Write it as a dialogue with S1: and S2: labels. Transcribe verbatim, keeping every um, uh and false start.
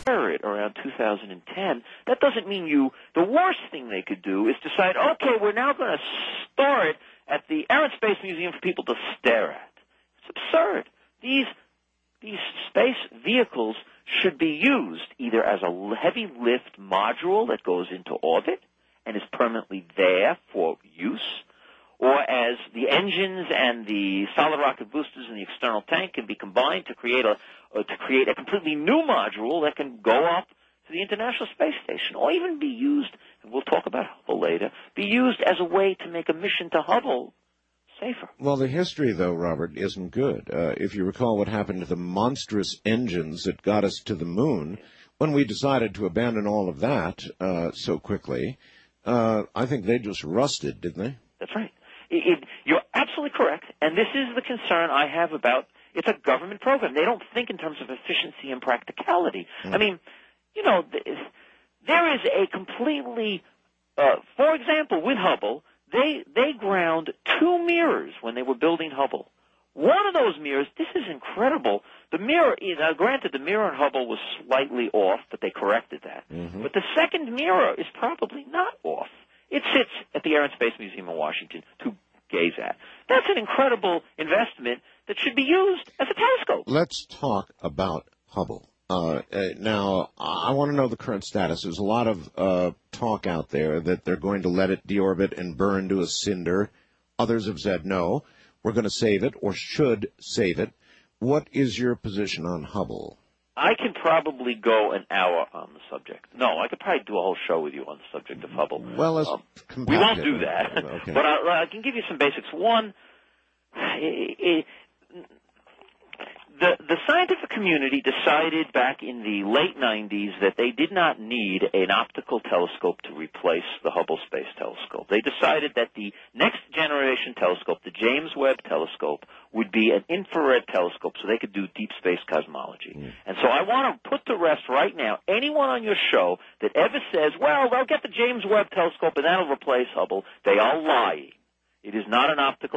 S1: it around two thousand ten, that doesn't mean you, the worst thing they could do is decide, okay, we're now going to store it at the Air and Space Museum for people to stare at. It's absurd. These, these space vehicles should be used either as a heavy lift module that goes into orbit and is permanently there for use, or as the engines and the solid rocket boosters in the external tank can be combined to create a uh, to create a completely new module that can go up to the International Space Station, or even be used, and we'll talk about Hubble later, be used as a way to make a mission to Hubble safer.
S2: Well, the history, though, Robert, isn't good. Uh, if you recall what happened to the monstrous engines that got us to the moon, when we decided to abandon all of that uh, so quickly, uh, I think they just rusted, didn't they?
S1: That's right. It, it, you're absolutely correct, and this is the concern I have about it's a government program. They don't think in terms of efficiency and practicality. Mm. I mean, you know, there is a completely, uh, for example, with Hubble, they they ground two mirrors when they were building Hubble. One of those mirrors, this is incredible. The mirror, now granted, the mirror in Hubble was slightly off, but they corrected that. Mm-hmm. But the second mirror is probably not off. It sits at the Air and Space Museum in Washington to gaze at. That's an incredible investment that should be used as a telescope.
S2: Let's talk about Hubble. Uh, uh, now, I want to know the current status. There's a lot of uh, talk out there that they're going to let it deorbit and burn to a cinder. Others have said no, we're going to save it or should save it. What is your position on Hubble?
S1: I can probably go an hour on the subject. No, I could probably do a whole show with you on the subject of Hubble.
S2: Well, let's
S1: um,
S2: compact
S1: we won't
S2: it.
S1: do that,
S2: okay.
S1: but I, I can give you some basics. One, it, it, the the scientific community decided back in the late nineties that they did not need an optical telescope to replace the Hubble Space Telescope. They decided that the next generation telescope, the James Webb Telescope, would be an infrared telescope so they could do deep space cosmology. Mm. And so I want to put to rest right now anyone on your show that ever says, well, they'll get the James Webb Telescope and that'll replace Hubble. They are lying. It is not an optical